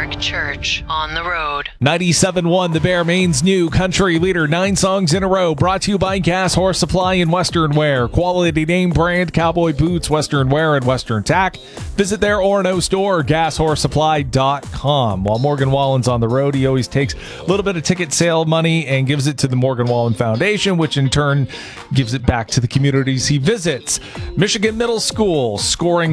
Catholic Church on the road. 97.1 The Bear, Maine's new country leader. 9 songs in a row. Brought to you by Gas Horse Supply and Western Wear. Quality name brand cowboy boots, Western Wear, and Western Tack. Visit their Orono store, gashorsesupply.com. While Morgan Wallen's on the road, he always takes a little bit of ticket sale money and gives it to the Morgan Wallen Foundation, which in turn gives it back to the communities he visits. Michigan Middle School scoring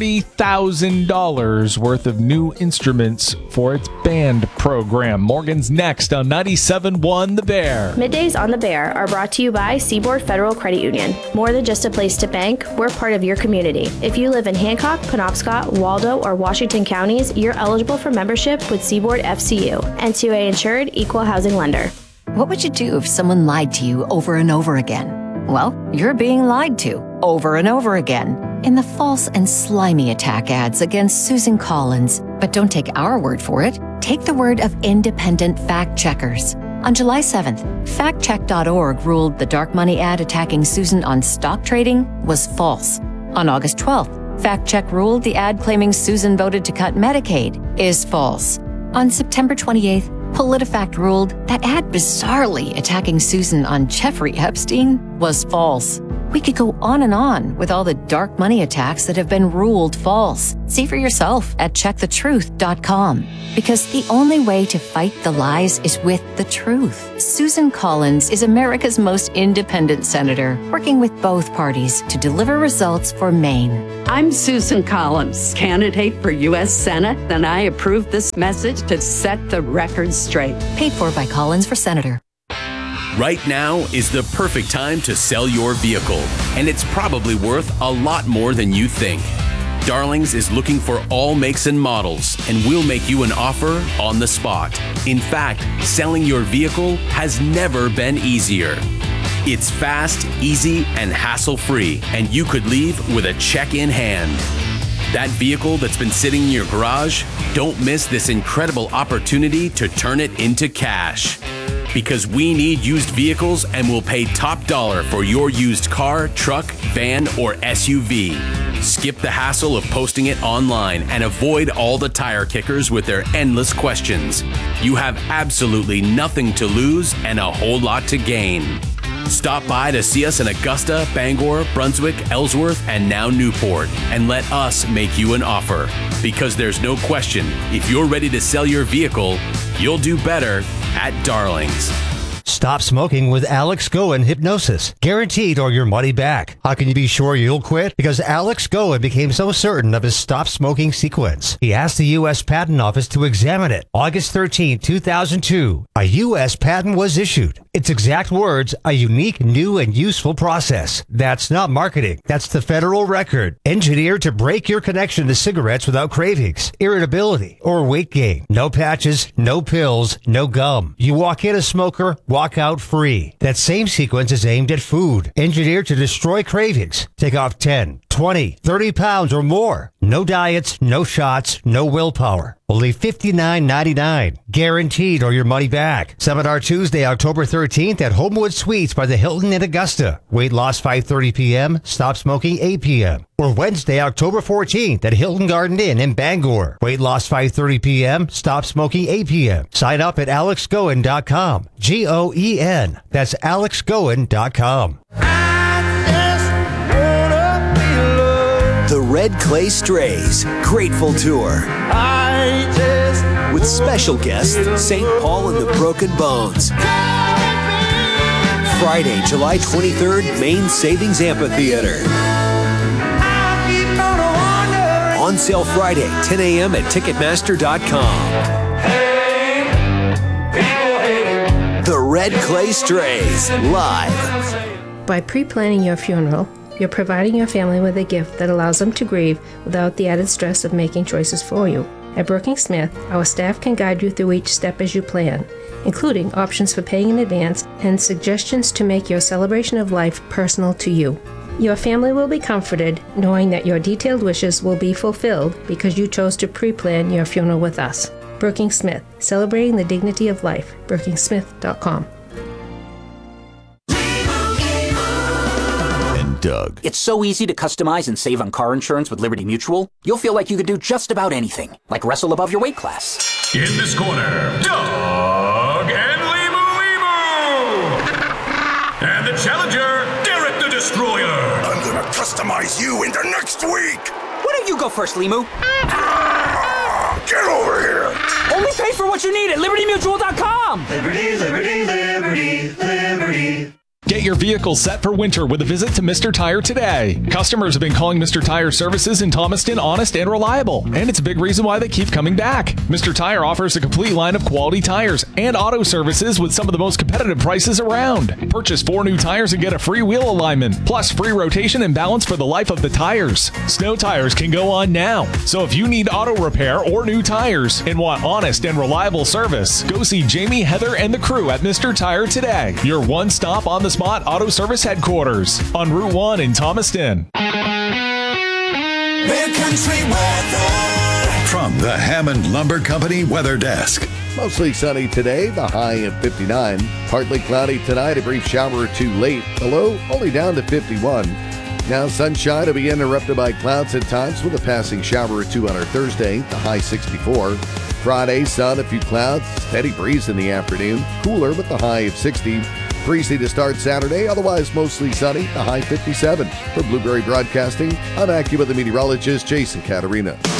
$30,000 worth of new instruments for its band program. Morgan's next on 97.1 The Bear. Middays on The Bear are brought to you by Seaboard Federal Credit Union. More than just a place to bank, we're part of your community. If you live in Hancock, Penobscot, Waldo, or Washington counties, you're eligible for membership with Seaboard FCU, NCUA insured, equal housing lender. What would you do if someone lied to you over and over again? Well, you're being lied to over and over again in the false and slimy attack ads against Susan Collins. But don't take our word for it. Take the word of independent fact checkers. On July 7th, factcheck.org ruled the dark money ad attacking Susan on stock trading was false. On August 12th, FactCheck ruled the ad claiming Susan voted to cut Medicaid is false. On September 28th, PolitiFact ruled that ad bizarrely attacking Susan on Jeffrey Epstein was false. We could go on with all the dark money attacks that have been ruled false. See for yourself at checkthetruth.com. Because the only way to fight the lies is with the truth. Susan Collins is America's most independent senator, working with both parties to deliver results for Maine. I'm Susan Collins, candidate for U.S. Senate, and I approve this message to set the record straight. Paid for by Collins for Senator. Right now is the perfect time to sell your vehicle, and it's probably worth a lot more than you think. Darlings is looking for all makes and models, and we'll make you an offer on the spot. In fact, selling your vehicle has never been easier. It's fast, easy, and hassle-free, and you could leave with a check in hand. That vehicle that's been sitting in your garage, don't miss this incredible opportunity to turn it into cash. Because we need used vehicles and will pay top dollar for your used car, truck, van, or SUV. Skip the hassle of posting it online and avoid all the tire kickers with their endless questions. You have absolutely nothing to lose and a whole lot to gain. Stop by to see us in Augusta, Bangor, Brunswick, Ellsworth, and now Newport, and let us make you an offer. Because there's no question, if you're ready to sell your vehicle, you'll do better at Darlings. Stop smoking with Alex Goen Hypnosis. Guaranteed or your money back. How can you be sure you'll quit? Because Alex Goen became so certain of his stop smoking sequence. He asked the U.S. Patent Office to examine it. August 13, 2002, a U.S. patent was issued. Its exact words, a unique, new, and useful process. That's not marketing. That's the federal record. Engineered to break your connection to cigarettes without cravings, irritability, or weight gain. No patches, no pills, no gum. You walk in a smoker, walk out free. That same sequence is aimed at food. Engineered to destroy cravings. Take off 10, 20, 30 pounds or more. No diets, no shots, no willpower. Only $59.99. Guaranteed or your money back. Seminar Tuesday, October 13th at Homewood Suites by the Hilton in Augusta. Weight loss 5:30 p.m. Stop smoking 8 p.m. Or Wednesday, October 14th at Hilton Garden Inn in Bangor. Weight loss 5:30 p.m. Stop smoking 8 p.m. Sign up at alexgoen.com. Goen. That's alexgoen.com. The Red Clay Strays Grateful Tour. With special guest, St. Paul and the Broken Bones. Friday, July 23rd, Maine Savings Amphitheater. On sale Friday, 10 a.m. at Ticketmaster.com. The Red Clay Strays, live. By pre-planning your funeral, you're providing your family with a gift that allows them to grieve without the added stress of making choices for you. At Brookings Smith, our staff can guide you through each step as you plan, including options for paying in advance and suggestions to make your celebration of life personal to you. Your family will be comforted knowing that your detailed wishes will be fulfilled because you chose to pre-plan your funeral with us. Brookings Smith, celebrating the dignity of life. BrookingSmith.com. Doug. It's so easy to customize and save on car insurance with Liberty Mutual. You'll feel like you could do just about anything, like wrestle above your weight class, In this corner, Doug and Limu. And the challenger, Derek the Destroyer. I'm gonna customize you into next week. Why don't you go first, Limu? Get over here. Only pay for what you need at LibertyMutual.com. Liberty, liberty, liberty, liberty. Get your vehicle set for winter with a visit to Mr. Tire today. Customers have been calling Mr. Tire services in Thomaston honest and reliable, and it's a big reason why they keep coming back. Mr. Tire offers a complete line of quality tires and auto services with some of the most competitive prices around. Purchase 4 new tires and get a free wheel alignment, plus free rotation and balance for the life of the tires. Snow tires can go on now, so if you need auto repair or new tires and want honest and reliable service, go see Jamie, Heather, and the crew at Mr. Tire today. Your one stop on the Spot Auto Service headquarters on Route 1 in Thomaston. Mid-Country weather from the Hammond Lumber Company Weather Desk. Mostly sunny today, the high of 59. Partly cloudy tonight, a brief shower or two late. The low only down to 51. Now sunshine will be interrupted by clouds at times with a passing shower or two on our Thursday, the high 64. Friday, sun, a few clouds, steady breeze in the afternoon. Cooler with the high of 60. Breezy to start Saturday, otherwise mostly sunny, the high 57. For Blueberry Broadcasting, I'm AccuWeather meteorologist Jason Caterina.